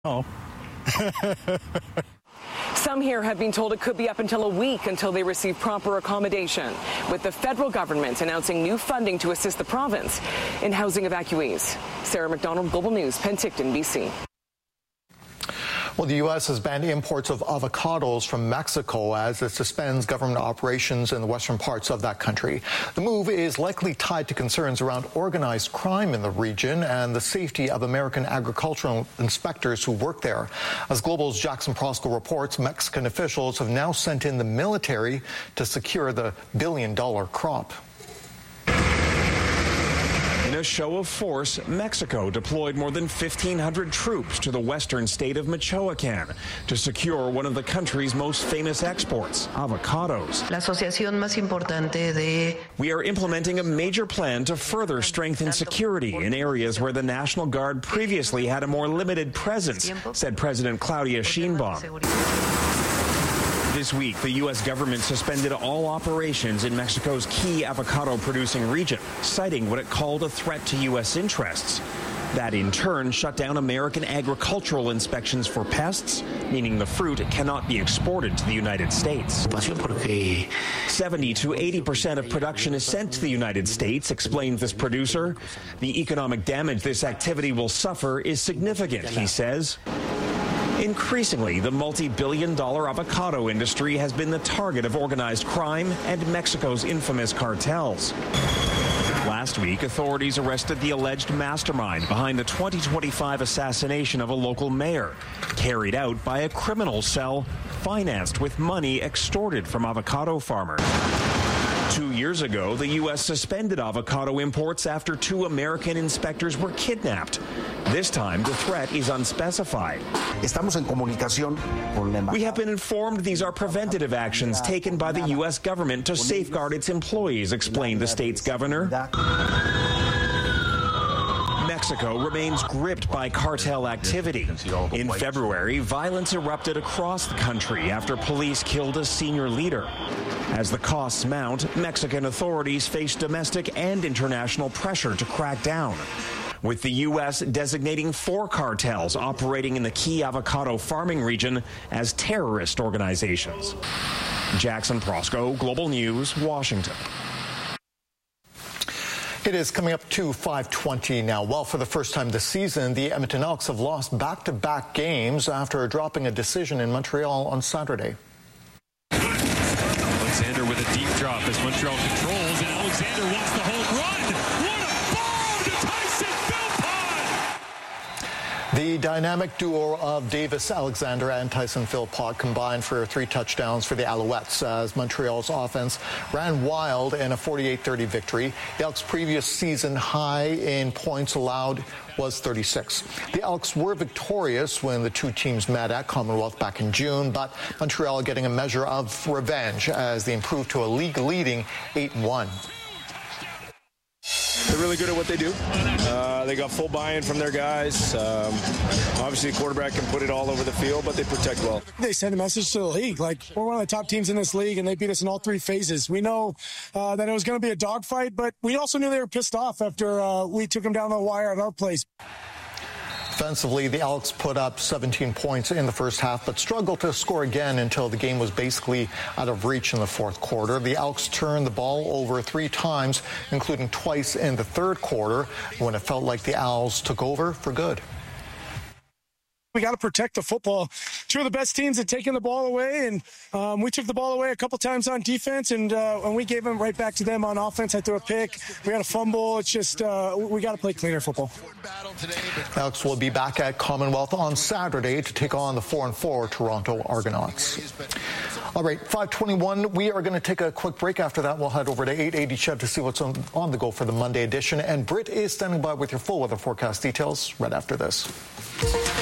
Oh. Some here have been told it could be up until a week until they receive proper accommodation, with the federal government announcing new funding to assist the province in housing evacuees. Sarah McDonald, Global News, Penticton, BC. Well, the U.S. has banned imports of avocados from Mexico as it suspends government operations in the western parts of that country. The move is likely tied to concerns around organized crime in the region and the safety of American agricultural inspectors who work there. As Global's Jackson Prosco reports, Mexican officials have now sent in the military to secure the billion-dollar crop. In a show of force, Mexico deployed more than 1,500 troops to the western state of Michoacan to secure one of the country's most famous exports, avocados. La asociación más importante de... We are implementing a major plan to further strengthen security in areas where the National Guard previously had a more limited presence, said President Claudia Sheinbaum. This week, the U.S. government suspended all operations in Mexico's key avocado-producing region, citing what it called a threat to U.S. interests. That, in turn, shut down American agricultural inspections for pests, meaning the fruit cannot be exported to the United States. 70 to 80% of production is sent to the United States, explains this producer. The economic damage this activity will suffer is significant, he says. Increasingly, the multi-billion-dollar avocado industry has been the target of organized crime and Mexico's infamous cartels. Last week, authorities arrested the alleged mastermind behind the 2025 assassination of a local mayor, carried out by a criminal cell financed with money extorted from avocado farmers. 2 years ago, the U.S. suspended avocado imports after 2 American inspectors were kidnapped. This time, the threat is unspecified. We have been informed these are preventative actions taken by the U.S. government to safeguard its employees, explained the state's governor. Mexico remains gripped by cartel activity. In February, violence erupted across the country after police killed a senior leader. As the costs mount, Mexican authorities face domestic and international pressure to crack down, with the U.S. designating 4 cartels operating in the key avocado farming region as terrorist organizations. Jackson Prosco, Global News, Washington. It is coming up to 5:20 now. Well, for the first time this season, the Edmonton Elks have lost back-to-back games after dropping a decision in Montreal on Saturday. Alexander with a deep drop as Montreal controls, and Alexander wants the home run. What a bomb to Tyson Philpott! The dynamic duo of Davis Alexander and Tyson Philpott combined for 3 touchdowns for the Alouettes as Montreal's offense ran wild in a 48-30 victory. The Elks' previous season high in points allowed was 36. The Elks were victorious when the 2 teams met at Commonwealth back in June, but Montreal getting a measure of revenge as they improved to a league-leading 8-1. They're really good at what they do. They got full buy-in from their guys. Obviously, the quarterback can put it all over the field, but they protect well. They send a message to the league, like, we're one of the top teams in this league, and they beat us in all 3 phases. We know that it was going to be a dogfight, but we also knew they were pissed off after we took them down the wire at our place. Offensively, the Elks put up 17 points in the first half, but struggled to score again until the game was basically out of reach in the fourth quarter. The Elks turned the ball over 3 times, including twice in the third quarter, when it felt like the Owls took over for good. We got to protect the football. 2 of the best teams had taken the ball away, and we took the ball away a couple times on defense, and we gave them right back to them on offense. I threw a pick. We had a fumble. It's just we got to play cleaner football. Elks will be back at Commonwealth on Saturday to take on the 4-4 Toronto Argonauts. All right, 5:21. We are going to take a quick break. After that, we'll head over to 880 Ched to see what's on the go for the Monday edition. And Britt is standing by with your full weather forecast details right after this.